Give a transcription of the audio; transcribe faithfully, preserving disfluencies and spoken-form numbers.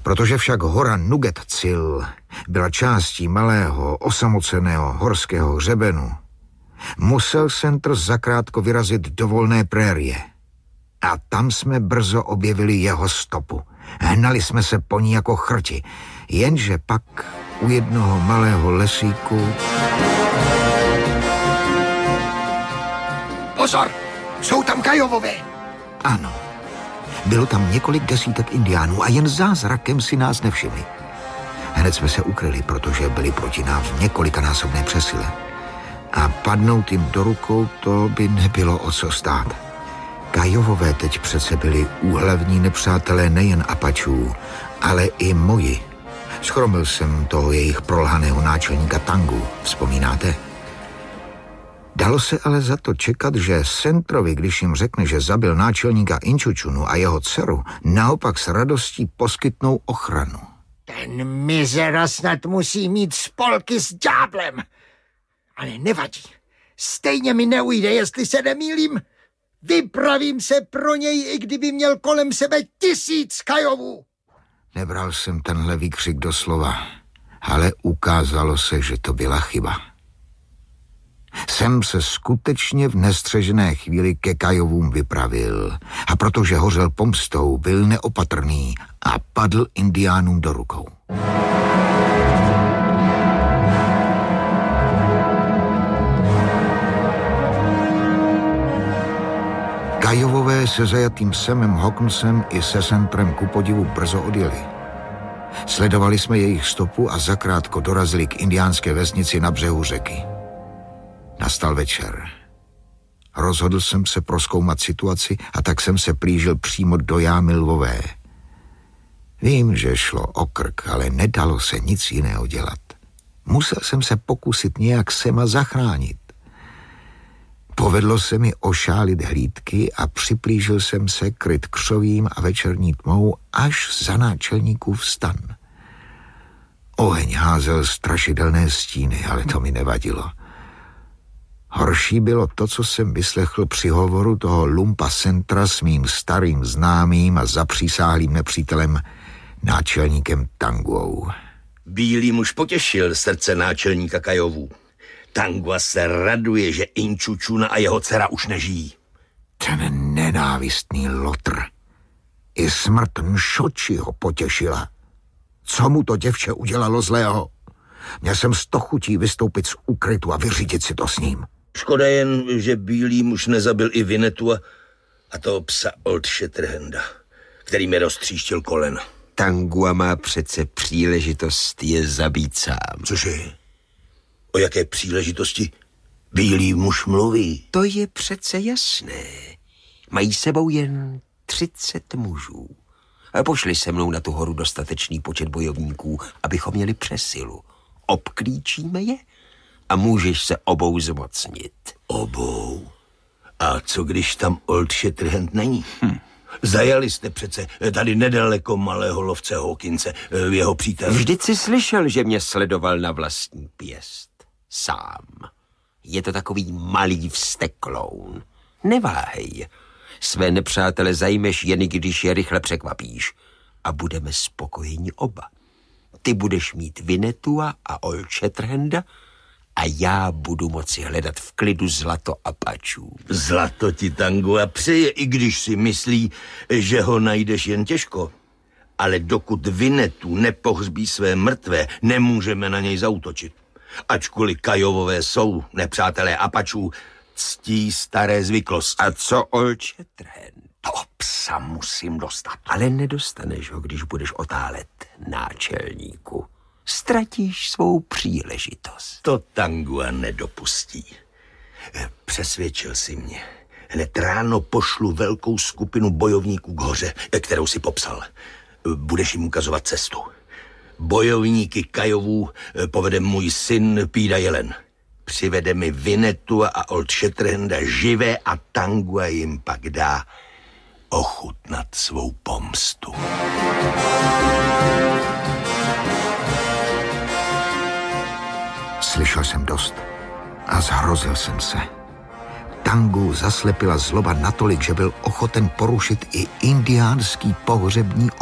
Protože však hora Nuget Cil byla částí malého osamoceného horského hřebenu, musel Sanders zakrátko vyrazit do volné prérie. A tam jsme brzo objevili jeho stopu. Hnali jsme se po ní jako chrti, jenže pak u jednoho malého lesíku... Pozor! Jsou tam Kaiovové! Ano. Bylo tam několik desítek indiánů a jen zázrakem si nás nevšimli. Hned jsme se ukryli, protože byli proti nám v několikanásobné přesile. A padnout jim do rukou, to by nebylo o co stát. Kaiovové teď přece byli úhlavní nepřátelé nejen Apačů, ale i moji. Schromil jsem toho jejich prolhaného náčelníka Tangu, vzpomínáte? Dalo se ale za to čekat, že Sentrovi, když jim řekne, že zabil náčelníka Inčučunu a jeho dceru, naopak s radostí poskytnou ochranu. Ten mizera snad musí mít spolky s ďáblem. Ale nevadí. Stejně mi neujde, jestli se nemýlím. Vypravím se pro něj, i kdyby měl kolem sebe tisíc Kaiovů. Nebral jsem tenhle výkřik doslova, ale ukázalo se, že to byla chyba. Jsem se skutečně v nestřežené chvíli ke Kaiovům vypravil a protože hořel pomstou, byl neopatrný a padl indiánům do rukou. Kaiovové se zajatým Semem Hawkinsem i se Santrem ku podivu brzo odjeli. Sledovali jsme jejich stopu a zakrátko dorazili k indiánské vesnici na břehu řeky. Nastal večer. Rozhodl jsem se prozkoumat situaci a tak jsem se plížil přímo do jámy lvové. Vím, že šlo o krk, ale nedalo se nic jiného dělat. Musel jsem se pokusit nějak Sema zachránit. Povedlo se mi ošálit hlídky a připlížil jsem se kryt křovím a večerní tmou až za náčelníkův stan. Oheň házel strašidelné stíny, ale to mi nevadilo. Horší bylo to, co jsem vyslechl při hovoru toho lumpa Santra s mým starým známým a zapřísáhlým nepřítelem náčelníkem Tanguou. Bílý muž potěšil srdce náčelníka Kaiovů. Tangua se raduje, že Inčučuna a jeho dcera už nežijí. Ten nenávistný lotr. I smrt Nšoči ho potěšila. Co mu to děvče udělalo zlého? Měl jsem sto chutí vystoupit z úkrytu a vyřídit si to s ním. Škoda jen, že bílý muž nezabil i Vinetu a, a toho psa Old Shatterhanda, který mi roztříštil kolena. Tangua má přece příležitost je zabít sám. Cože? O jaké příležitosti bílý muž mluví? To je přece jasné. Mají sebou jen třicet mužů. A pošli se mnou na tu horu dostatečný počet bojovníků, abychom měli přesilu. Obklíčíme je a můžeš se obou zmocnit. Obou? A co když tam Old Shatterhand není? Hm. Zajali jste přece tady nedaleko malého lovce Hawkinse, jeho přítel. Vždyť si slyšel, že mě sledoval na vlastní pěst. Sám. Je to takový malý vztekloun. Neváhej. Své nepřátele zajmeš jen když je rychle překvapíš. A budeme spokojeni oba. Ty budeš mít Vinetua a Old Shatterhanda a já budu moci hledat v klidu zlato Apačů. Zlato ti Tangua přeje, i když si myslí, že ho najdeš jen těžko. Ale dokud Vinetu nepohřbí své mrtvé, nemůžeme na něj zaútočit. Ačkoliv Kaiovové jsou nepřátelé Apačů, ctí staré zvyklosti. A co Old Shatterhand? To psa musím dostat. Ale nedostaneš ho, když budeš otálet, náčelníku. Ztratíš svou příležitost. To Tangua nedopustí. Přesvědčil si mě. Hned ráno pošlu velkou skupinu bojovníků k hoře, kterou si popsal. Budeš jim ukazovat cestu. Bojovníky Kaiovů povede můj syn Pída Jelen. Přivede mi Vinetu a Old Shatterhanda živé a Tangua jim pak dá ochutnat svou pomstu. Slyšel jsem dost a zhrozil jsem se. Tangu zaslepila zloba natolik, že byl ochoten porušit i indiánský pohřební